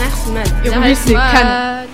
Hérouville, c'est Cannes.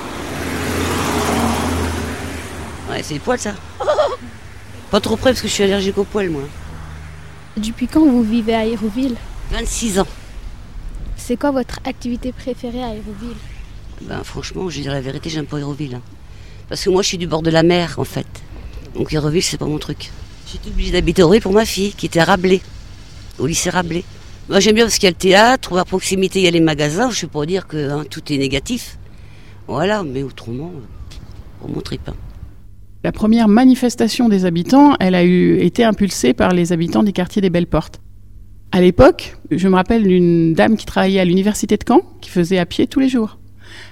Ouais, c'est les poils, ça. Pas trop près, parce que je suis allergique aux poils, moi. Depuis quand vous vivez à Hérouville ? 26 ans. C'est quoi votre activité préférée à Hérouville ? Franchement, je vais dire la vérité, j'aime pas Hérouville. Parce que moi, je suis du bord de la mer, en fait. Donc Hérouville, c'est pas mon truc. J'étais obligée d'habiter Hérouville pour ma fille, qui était à Rabelais, au lycée Rabelais. Moi, j'aime bien parce qu'il y a le théâtre, à proximité, il y a les magasins. Je ne vais pas dire que tout est négatif. Voilà, mais autrement, on mon trip. La première manifestation des habitants, elle a été impulsée par les habitants du quartier des Belles Portes. À l'époque, je me rappelle d'une dame qui travaillait à l'université de Caen, qui faisait à pied tous les jours. Pourquoi ?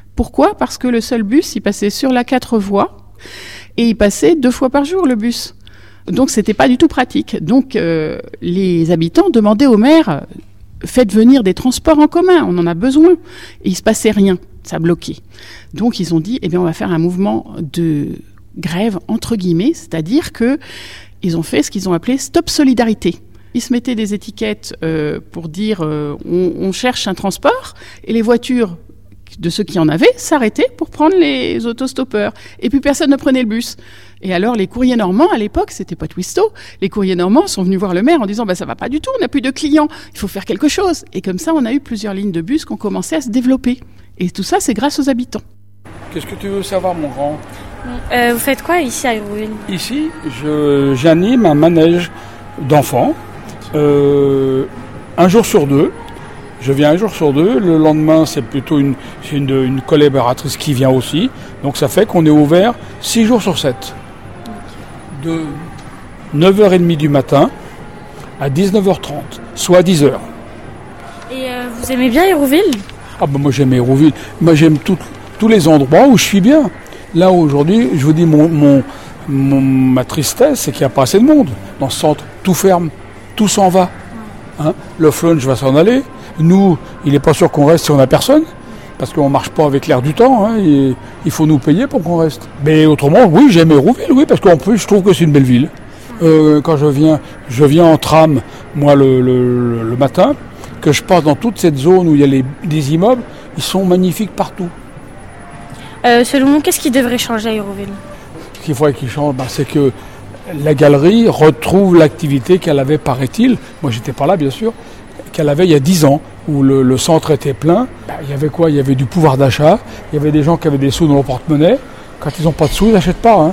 Parce que le seul bus, il passait sur la 4 voies, et il passait 2 fois par jour, le bus. Donc, c'était pas du tout pratique. Donc, les habitants demandaient au maire, faites venir des transports en commun, on en a besoin. Et il se passait rien, ça bloquait. Donc, ils ont dit, on va faire un mouvement de grève, entre guillemets, c'est-à-dire qu'ils ont fait ce qu'ils ont appelé Stop Solidarité. Ils se mettaient des étiquettes pour dire on cherche un transport, et les voitures de ceux qui en avaient s'arrêtaient pour prendre les autostoppeurs. Et puis personne ne prenait le bus. Et alors les courriers normands, à l'époque, c'était pas Twisto, les courriers normands sont venus voir le maire en disant ça va pas du tout, on n'a plus de clients, il faut faire quelque chose. Et comme ça, on a eu plusieurs lignes de bus qui ont commencé à se développer. Et tout ça, c'est grâce aux habitants. Qu'est-ce que tu veux savoir, mon grand ? Vous faites quoi ici à Hérouville ? Ici, j'anime un manège d'enfants, un jour sur 2. Je viens un jour sur 2. Le lendemain, c'est plutôt une collaboratrice qui vient aussi. Donc ça fait qu'on est ouvert 6 jours sur 7. De 9h30 du matin à 19h30, soit 10h. Et vous aimez bien Hérouville ? Moi j'aime Hérouville. Moi j'aime tous les endroits où je suis bien. Là aujourd'hui, je vous dis, ma tristesse, c'est qu'il n'y a pas assez de monde. Dans ce centre, tout ferme, tout s'en va. Le flunch va s'en aller. Nous, il n'est pas sûr qu'on reste si on n'a personne, parce qu'on ne marche pas avec l'air du temps. Et il faut nous payer pour qu'on reste. Mais autrement, oui, j'aime Hérouville, oui, parce qu'en plus, je trouve que c'est une belle ville. Quand je viens en tram, moi, le matin, que je passe dans toute cette zone où il y a des immeubles, ils sont magnifiques partout. Selon vous, qu'est-ce qui devrait changer à Hérouville ? Ce qu'il faudrait qu'il change, c'est que la galerie retrouve l'activité qu'elle avait, paraît-il, moi j'étais pas là bien sûr, qu'elle avait il y a 10 ans, où le centre était plein. Il y avait quoi ? Il y avait du pouvoir d'achat, il y avait des gens qui avaient des sous dans leur porte-monnaie. Quand ils n'ont pas de sous, ils n'achètent pas.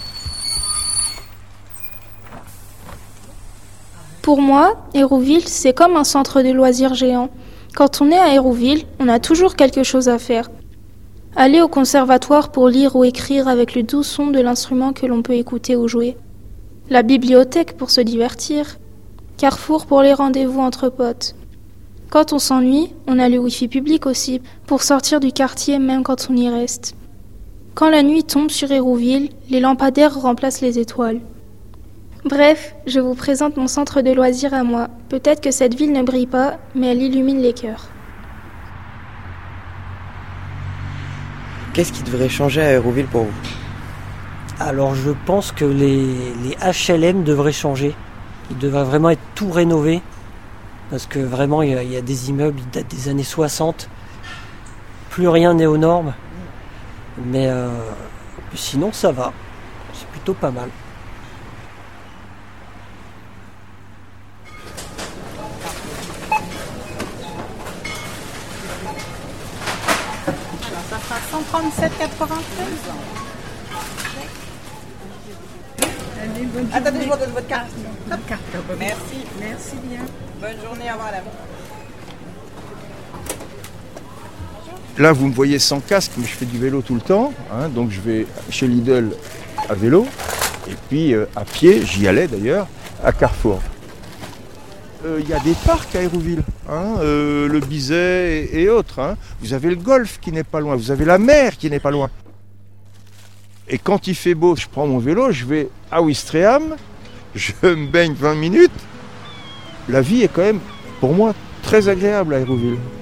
Pour moi, Hérouville, c'est comme un centre de loisirs géant. Quand on est à Hérouville, on a toujours quelque chose à faire. Aller au conservatoire pour lire ou écrire avec le doux son de l'instrument que l'on peut écouter ou jouer. La bibliothèque pour se divertir. Carrefour pour les rendez-vous entre potes. Quand on s'ennuie, on a le wifi public aussi, pour sortir du quartier même quand on y reste. Quand la nuit tombe sur Hérouville, les lampadaires remplacent les étoiles. Bref, je vous présente mon centre de loisirs à moi. Peut-être que cette ville ne brille pas, mais elle illumine les cœurs. Qu'est-ce qui devrait changer à Hérouville pour vous ? Alors je pense que les HLM devraient changer. Ils devraient vraiment être tout rénovés. Parce que vraiment il y a des immeubles qui datent des années 60. Plus rien n'est aux normes. Mais sinon ça va. C'est plutôt pas mal. Ça fera 137,93. Attendez, je vous donne votre carte. Votre carte. Merci. Merci bien. Bonne journée, au revoir madame. Là, vous me voyez sans casque, mais je fais du vélo tout le temps. Donc je vais chez Lidl à vélo. Et puis à pied, j'y allais d'ailleurs, à Carrefour. Il y a des parcs à Hérouville, le Bizet et autres. Vous avez le golf qui n'est pas loin, vous avez la mer qui n'est pas loin. Et quand il fait beau, je prends mon vélo, je vais à Ouistreham, je me baigne 20 minutes. La vie est quand même, pour moi, très agréable à Hérouville.